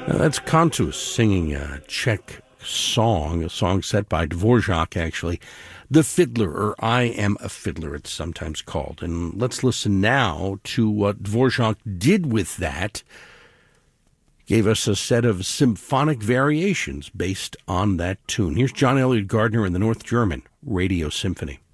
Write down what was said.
Now that's Cantus singing a Czech song, a song set by Dvorak, actually. The Fiddler, or I Am a Fiddler, it's sometimes called. And let's listen now to what Dvorak did with that. Gave us a set of symphonic variations based on that tune. Here's John Elliott Gardner and the North German Radio Symphony.